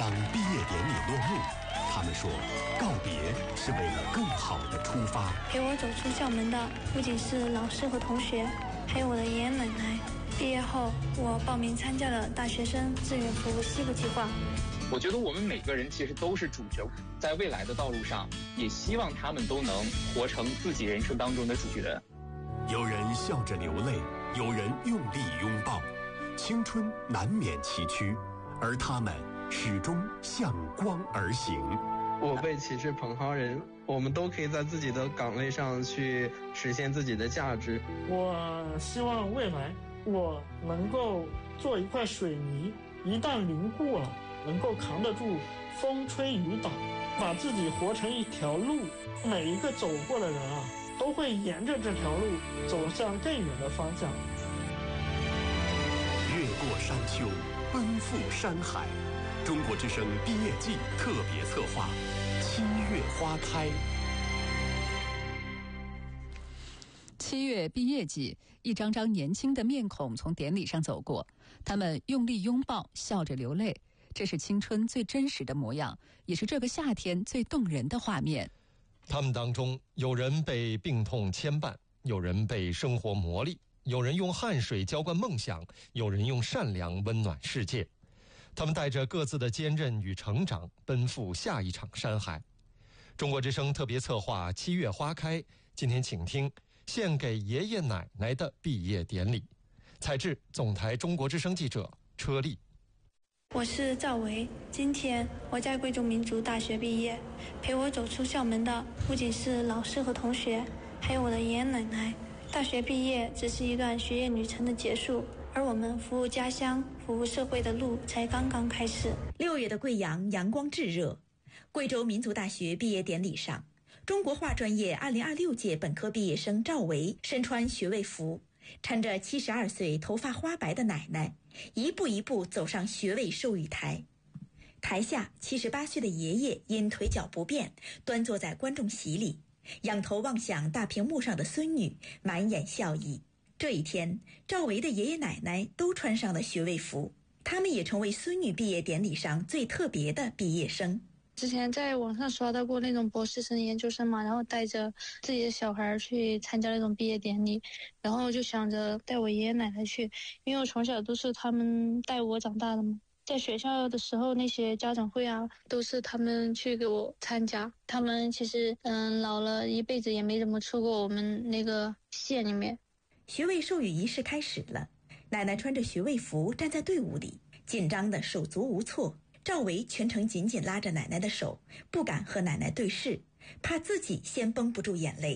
当毕业典礼落幕，他们说告别是为了更好的出发。 陪我走出校门的不仅是老师和同学，还有我的爷爷奶奶。毕业后，我报名参加了大学生志愿服务西部计划。 我觉得我们每个人其实都是主角，在未来的道路上，也希望他们都能活成自己人生当中的主角。 有人笑着流泪，有人用力拥抱，青春难免崎岖，而他们始终向光而行。 我辈岂是蓬蒿人，我们都可以在自己的岗位上去实现自己的价值。 我希望未来我能够做一块水泥，一旦凝固了，能够扛得住风吹雨打，把自己活成一条路，每一个走过的人啊，都会沿着这条路走向更远的方向。 越过山丘，奔赴山海。中国之声毕业季特别策划，7月花开。 7月毕业季，一张张年轻的面孔从典礼上走过，他们用力拥抱，笑着流泪，这是青春最真实的模样，也是这个夏天最动人的画面。 他们当中，有人被病痛牵绊，有人被生活磨砺，有人用汗水浇灌梦想，有人用善良温暖世界。他们带着各自的坚韧与成长，奔赴下一场山海。中国之声特别策划7月花开，今天请听献给爷爷奶奶的毕业典礼。采制总台中国之声记者车丽。 我是赵维，今天我在贵州民族大学毕业，陪我走出校门的不仅是老师和同学，还有我的爷爷奶奶。大学毕业只是一段学业旅程的结束，而我们服务家乡、服务社会的路才刚刚开始。 6月的贵阳阳光炙热，贵州民族大学毕业典礼上，中国画专业2026届本科毕业生赵维身穿学位服，搀着72岁头发花白的奶奶，一步一步走上学位授予台。台下78岁的爷爷因腿脚不便，端坐在观众席里，仰头望向大屏幕上的孙女，满眼笑意。这一天，赵维的爷爷奶奶都穿上了学位服，他们也成为孙女毕业典礼上最特别的毕业生。 之前在网上刷到过那种博士生、研究生嘛，然后带着自己的小孩去参加那种毕业典礼，然后就想着带我爷爷奶奶去，因为我从小都是他们带我长大的嘛。在学校的时候，那些家长会啊，都是他们去给我参加。他们其实老了一辈子也没怎么出过我们那个县里面。 学位授予仪式开始了，奶奶穿着学位服站在队伍里，紧张的手足无措。赵维全程紧紧拉着奶奶的手，不敢和奶奶对视，怕自己先绷不住眼泪。